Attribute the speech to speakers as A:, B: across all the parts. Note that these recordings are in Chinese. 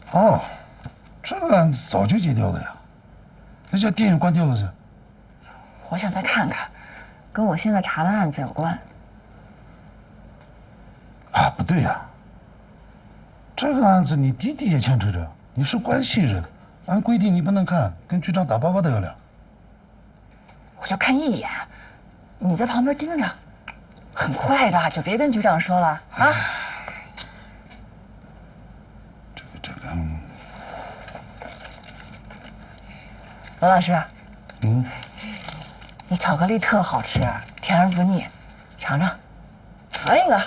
A: 哦，这个案子早就结掉了呀，那叫电影关掉了噻。
B: 我想再看看，跟我现在查的案子有关。
A: 啊，不对呀，这个案子你弟弟也牵扯着，你是关系人，按规定你不能看，跟局长打报告得了。
B: 我就看一眼，你在旁边盯着，很快的，就别跟局长说了啊。
A: 这个，
B: 罗老师，
A: 嗯，
B: 你巧克力特好吃，甜而不腻，尝尝，尝一个。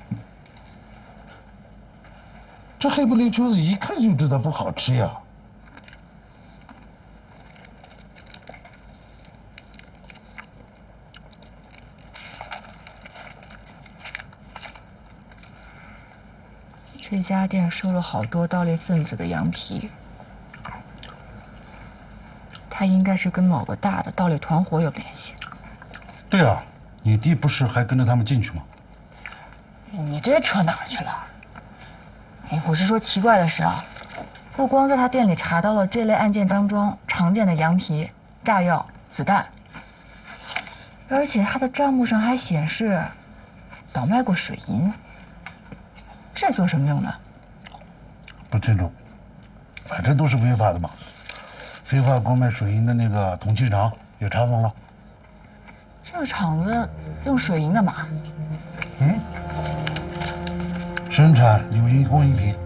A: 这黑不溜秋的，一看就知道不好吃呀。
B: 这家店收了好多盗猎分子的羊皮，他应该是跟某个大的盗猎团伙有联系。
A: 对啊，你弟不是还跟着他们进去吗？
B: 你这扯哪儿去了？哎，我是说奇怪的是啊，不光在他店里查到了这类案件当中常见的羊皮、炸药、子弹，而且他的账目上还显示倒卖过水银。这做什么用的？
A: 不清楚，反正都是违法的嘛。非法购买水银的那个铜器厂也查封了。
B: 这个厂子用水银干嘛？
A: 生产鎏银工艺品。